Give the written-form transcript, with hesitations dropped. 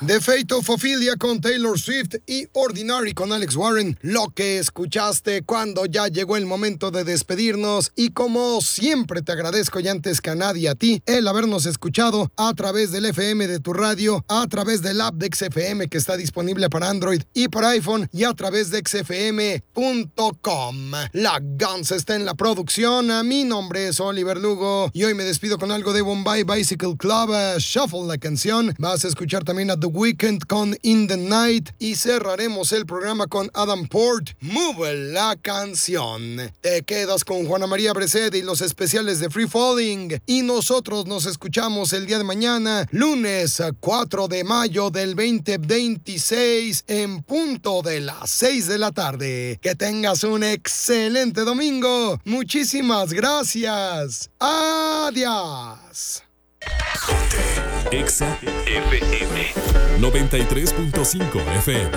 The Fate of Ophelia con Taylor Swift y Ordinary con Alex Warren. Lo que escuchaste cuando ya llegó el momento de despedirnos. Y como siempre te agradezco y antes que a nadie a ti el habernos escuchado a través del FM de tu radio, a través del app de XFM que está disponible para Android y para iPhone y a través de xfm.com. La Guns está en la producción. Mi nombre es Oliver Lugo y hoy me despido con algo de Bombay Bicycle Club. Shuffle la canción. Vas a escuchar también a The Weeknd con In the Night y cerraremos el programa con Adam Port, Move la canción. Te quedas con Juana María Breced y los especiales de Free Falling y nosotros nos escuchamos el día de mañana, lunes 4 de mayo del 2026 en punto de las 6 de la tarde. Que tengas un excelente domingo. Muchísimas gracias. Adiós. Exa FM 93.5 FM.